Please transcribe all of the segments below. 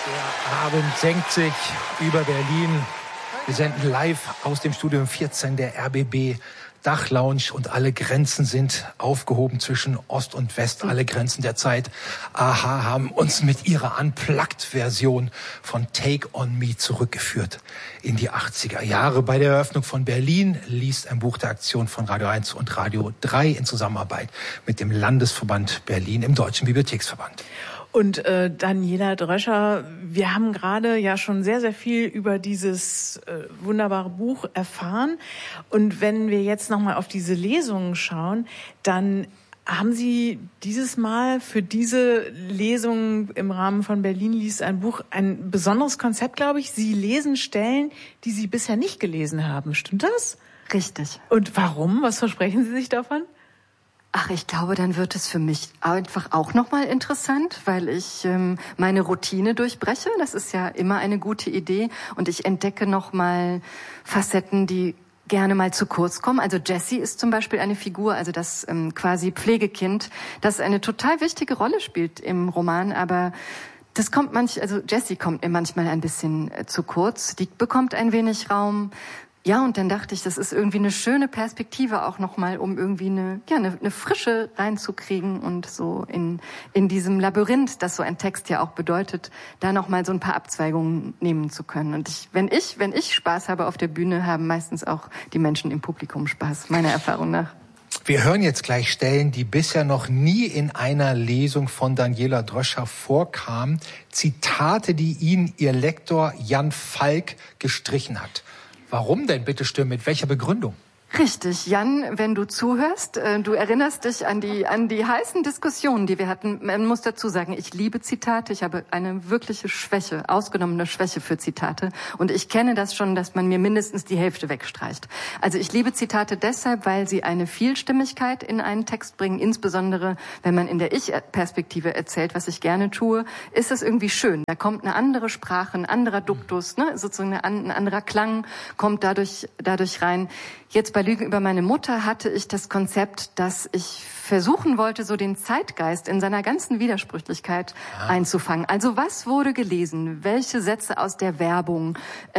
Der Abend senkt sich über Berlin. Wir senden live aus dem Studio 14 der RBB Dachlounge und alle Grenzen sind aufgehoben zwischen Ost und West, alle Grenzen der Zeit. Aha haben uns mit ihrer Unplugged-Version von Take On Me zurückgeführt in die 80er Jahre. Bei der Eröffnung von Berlin liest ein Buch der Aktion von Radio 1 und Radio 3 in Zusammenarbeit mit dem Landesverband Berlin im Deutschen Bibliotheksverband. Und Daniela Dröscher, wir haben gerade ja schon sehr, sehr viel über dieses wunderbare Buch erfahren. Und wenn wir jetzt nochmal auf diese Lesungen schauen, dann haben Sie dieses Mal für diese Lesung im Rahmen von Berlin liest ein Buch ein besonderes Konzept, glaube ich. Sie lesen Stellen, die Sie bisher nicht gelesen haben. Stimmt das? Richtig. Und warum? Was versprechen Sie sich davon? Ach, ich glaube, dann wird es für mich einfach auch nochmal interessant, weil ich meine Routine durchbreche. Das ist ja immer eine gute Idee. Und ich entdecke nochmal Facetten, die gerne mal zu kurz kommen. Also Jessie ist zum Beispiel eine Figur, also das quasi Pflegekind, das eine total wichtige Rolle spielt im Roman, aber das kommt also Jessie kommt mir manchmal ein bisschen zu kurz. Die bekommt ein wenig Raum. Ja, und dann dachte ich, das ist irgendwie eine schöne Perspektive auch nochmal, um irgendwie eine Frische reinzukriegen und so in diesem Labyrinth, das so ein Text ja auch bedeutet, da nochmal so ein paar Abzweigungen nehmen zu können. Und wenn ich Spaß habe auf der Bühne, haben meistens auch die Menschen im Publikum Spaß, meiner Erfahrung nach. Wir hören jetzt gleich Stellen, die bisher noch nie in einer Lesung von Daniela Dröscher vorkamen. Zitate, die Ihnen Ihr Lektor Jan Falk gestrichen hat. Warum denn, bitte schön, mit welcher Begründung? Richtig, Jan, wenn du zuhörst, du erinnerst dich an die heißen Diskussionen, die wir hatten. Man muss dazu sagen, ich liebe Zitate, ich habe eine wirkliche Schwäche, ausgenommene Schwäche für Zitate. Und ich kenne das schon, dass man mir mindestens die Hälfte wegstreicht. Also ich liebe Zitate deshalb, weil sie eine Vielstimmigkeit in einen Text bringen. Insbesondere, wenn man in der Ich-Perspektive erzählt, was ich gerne tue, ist das irgendwie schön. Da kommt eine andere Sprache, ein anderer Duktus, sozusagen ein anderer Klang kommt dadurch rein. Jetzt bei Lügen über meine Mutter hatte ich das Konzept, dass ich versuchen wollte, so den Zeitgeist in seiner ganzen Widersprüchlichkeit einzufangen. Also was wurde gelesen? Welche Sätze aus der Werbung?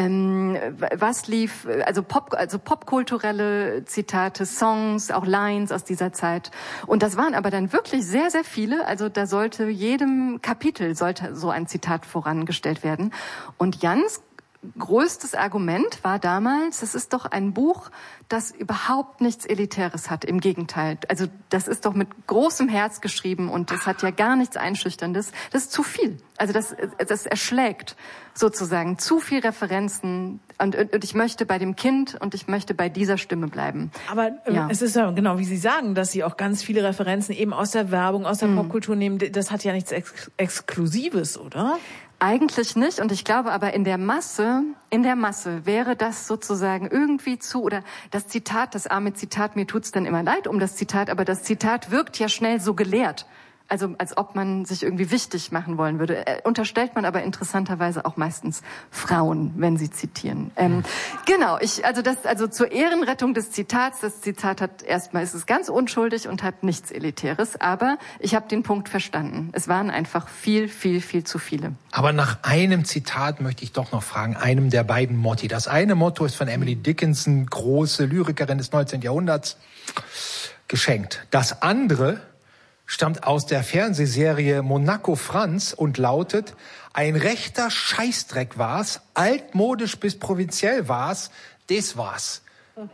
Was lief? Also popkulturelle Zitate, Songs, auch Lines aus dieser Zeit. Und das waren aber dann wirklich sehr, sehr viele. Also da sollte jedem Kapitel so ein Zitat vorangestellt werden. Und Jans größtes Argument war damals, es ist doch ein Buch, das überhaupt nichts Elitäres hat. Im Gegenteil. Also das ist doch mit großem Herz geschrieben und das hat ja gar nichts Einschüchterndes. Das ist zu viel. Also das erschlägt sozusagen zu viel Referenzen und ich möchte bei dem Kind und ich möchte bei dieser Stimme bleiben. Aber es ist ja genau, wie Sie sagen, dass Sie auch ganz viele Referenzen eben aus der Werbung, aus der Popkultur nehmen. Das hat ja nichts Exklusives, oder? Eigentlich nicht. Und ich glaube aber in der Masse wäre das sozusagen irgendwie oder das Zitat, das arme Zitat, mir tut's dann immer leid um das Zitat, aber das Zitat wirkt ja schnell so gelehrt. Also als ob man sich irgendwie wichtig machen wollen würde. Unterstellt man aber interessanterweise auch meistens Frauen, wenn sie zitieren. Genau, also zur Ehrenrettung des Zitats, das Zitat ist es ganz unschuldig und hat nichts Elitäres, aber ich habe den Punkt verstanden. Es waren einfach viel, viel, viel zu viele. Aber nach einem Zitat möchte ich doch noch fragen, einem der beiden Motti. Das eine Motto ist von Emily Dickinson, große Lyrikerin des 19. Jahrhunderts, geschenkt. Das andere stammt aus der Fernsehserie Monaco Franz und lautet: Ein rechter Scheißdreck war's, altmodisch bis provinziell war's, das war's.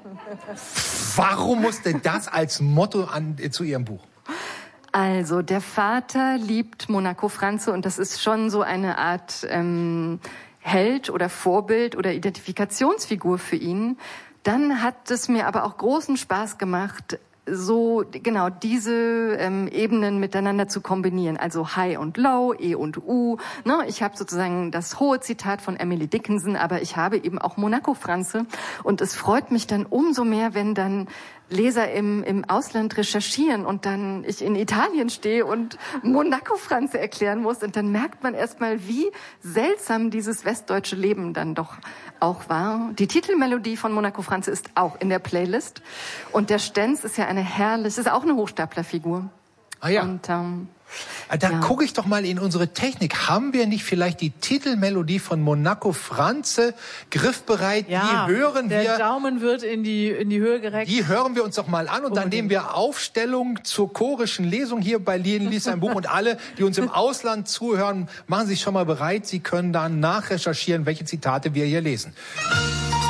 Warum musste das als Motto zu Ihrem Buch? Also, der Vater liebt Monaco Franze und das ist schon so eine Art Held oder Vorbild oder Identifikationsfigur für ihn. Dann hat es mir aber auch großen Spaß gemacht, so genau diese Ebenen miteinander zu kombinieren, also High und Low, E und U. Ne? Ich habe sozusagen das hohe Zitat von Emily Dickinson, aber ich habe eben auch Monaco Franze und es freut mich dann umso mehr, wenn dann Leser im Ausland recherchieren und dann ich in Italien stehe und Monaco Franze erklären muss und dann merkt man erstmal, wie seltsam dieses westdeutsche Leben dann doch auch war. Die Titelmelodie von Monaco Franze ist auch in der Playlist und der Stenz ist ja ist auch eine Hochstaplerfigur. Ah ja. Und Da gucke ich doch mal in unsere Technik. Haben wir nicht vielleicht die Titelmelodie von Monaco Franze griffbereit? Ja, die hören wir. Der Daumen wird in die Höhe gereckt. Die hören wir uns doch mal an und dann nehmen wir Aufstellung zur chorischen Lesung hier bei Lien liest ein Buch. Und alle, die uns im Ausland zuhören, machen sich schon mal bereit. Sie können dann nachrecherchieren, welche Zitate wir hier lesen.